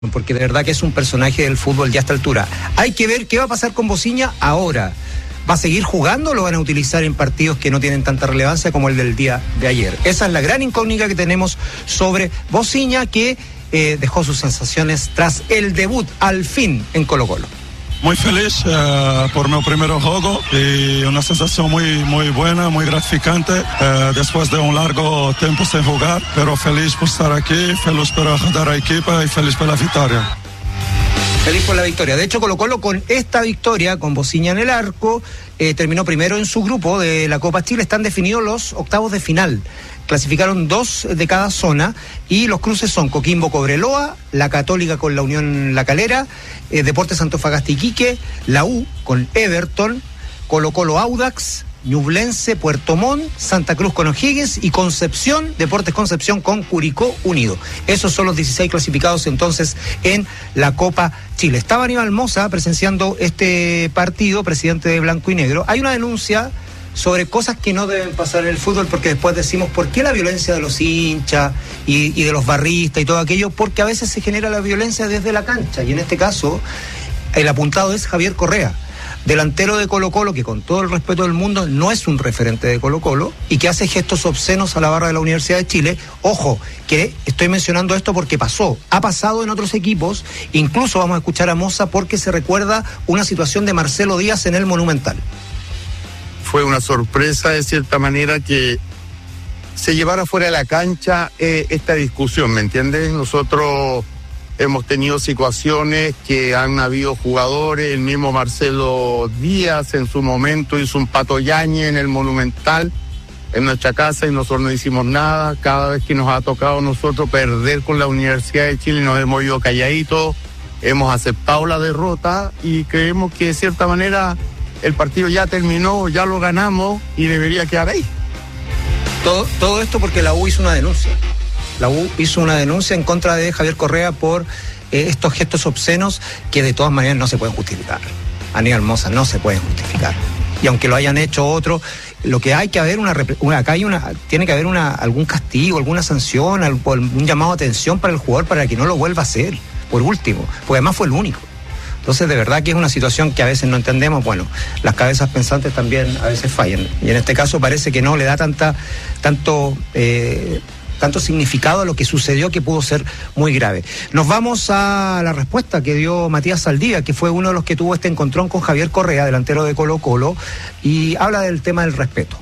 porque de verdad que es un personaje del fútbol ya a esta altura. Hay que ver qué va a pasar con Bociña ahora. ¿Va a seguir jugando o lo van a utilizar en partidos que no tienen tanta relevancia como el del día de ayer? Esa es la gran incógnita que tenemos sobre Bociña, que dejó sus sensaciones tras el debut al fin en Colo-Colo. Muy feliz por mi primer juego y una sensación muy buena, muy gratificante después de un largo tiempo sin jugar, pero feliz por estar aquí, feliz por ayudar a la equipa y feliz por la victoria. Feliz por la victoria. De hecho, Colo-Colo con esta victoria, con Bociña en el arco, terminó primero en su grupo de la Copa Chile. Están definidos los octavos de final. Clasificaron 2 de cada zona y los cruces son Coquimbo-Cobreloa, la Católica con la Unión La Calera, Deportes Antofagasta Iquique, la U con Everton, Colo-Colo Audax, Ñublense, Puerto Montt, Santa Cruz con O'Higgins y Concepción, Deportes Concepción con Curicó Unido. Esos son los 16 clasificados entonces en la Copa Chile. Estaba Aníbal Mosa presenciando este partido, presidente de Blanco y Negro. Hay una denuncia sobre cosas que no deben pasar en el fútbol, porque después decimos, ¿por qué la violencia de los hinchas y de los barristas y todo aquello? Porque a veces se genera la violencia desde la cancha, y en este caso el apuntado es Javier Correa, delantero de Colo-Colo, que con todo el respeto del mundo no es un referente de Colo-Colo y que hace gestos obscenos a la barra de la Universidad de Chile. Ojo, que estoy mencionando esto porque ha pasado en otros equipos. Incluso vamos a escuchar a Moza porque se recuerda una situación de Marcelo Díaz en el Monumental. Fue una sorpresa de cierta manera que se llevara fuera de la cancha esta discusión, ¿me entiendes? Nosotros hemos tenido situaciones que han habido jugadores, el mismo Marcelo Díaz en su momento hizo un Pato Yañez en el Monumental, en nuestra casa, y nosotros no hicimos nada. Cada vez que nos ha tocado a nosotros perder con la Universidad de Chile nos hemos ido calladitos, hemos aceptado la derrota y creemos que de cierta manera el partido ya terminó, ya lo ganamos y debería quedar ahí. Todo esto porque la U hizo una denuncia. La U hizo una denuncia en contra de Javier Correa por estos gestos obscenos que de todas maneras no se pueden justificar. Aníbal Mosa, no se pueden justificar. Y aunque lo hayan hecho otros, lo que hay que haber tiene que haber algún castigo, alguna sanción, un llamado de atención para el jugador para que no lo vuelva a hacer, por último, porque además fue el único. Entonces, de verdad que es una situación que a veces no entendemos. Bueno, las cabezas pensantes también a veces fallan. Y en este caso parece que no le da tanto significado a lo que sucedió, que pudo ser muy grave. Nos vamos a la respuesta que dio Matías Saldivia, que fue uno de los que tuvo este encontrón con Javier Correa, delantero de Colo-Colo, y habla del tema del respeto.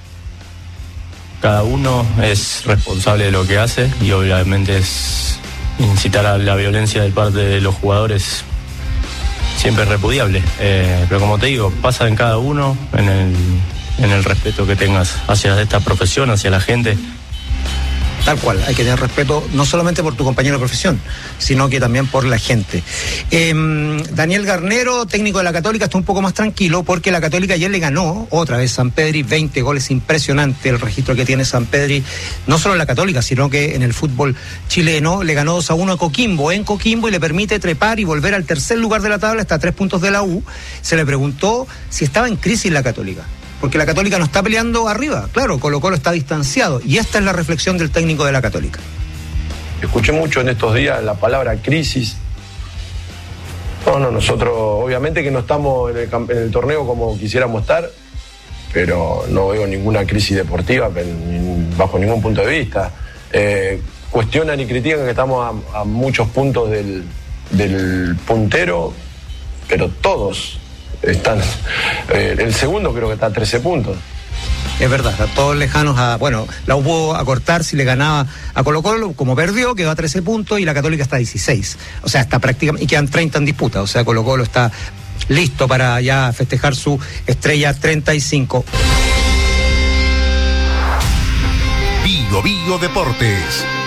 Cada uno es responsable de lo que hace y obviamente es incitar a la violencia de parte de los jugadores siempre es repudiable, pero como te digo, pasa en cada uno, en el respeto que tengas hacia esta profesión, hacia la gente. Tal cual, hay que tener respeto no solamente por tu compañero de profesión, sino que también por la gente. Daniel Garnero, técnico de la Católica, está un poco más tranquilo porque la Católica ayer le ganó otra vez San Pedri, 20 goles, impresionante el registro que tiene San Pedri, no solo en la Católica, sino que en el fútbol chileno. Le ganó 2-1 a Coquimbo, en Coquimbo, y le permite trepar y volver al tercer lugar de la tabla, hasta 3 puntos de la U. Se le preguntó si estaba en crisis la Católica, porque la Católica no está peleando arriba. Claro, Colo-Colo está distanciado, y esta es la reflexión del técnico de la Católica. Escuché mucho en estos días la palabra crisis. No, nosotros obviamente que no estamos en el torneo como quisiéramos estar, pero no veo ninguna crisis deportiva bajo ningún punto de vista. Cuestionan y critican que estamos a muchos puntos del puntero, pero todos están, el segundo creo que está a 13 puntos. Es verdad, están todos lejanos la U pudo acortar si le ganaba a Colo-Colo, como perdió, quedó a 13 puntos y la Católica está a 16. O sea, está prácticamente, y quedan 30 en disputa, o sea, Colo-Colo está listo para ya festejar su estrella 35. Bio Deportes.